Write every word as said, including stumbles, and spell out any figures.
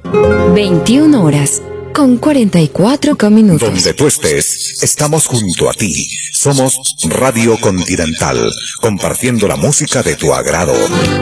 veintiuna horas con cuarenta y cuatro minutos. Donde tú estés, estamos junto a ti. Somos Radio Continental, compartiendo la música de tu agrado.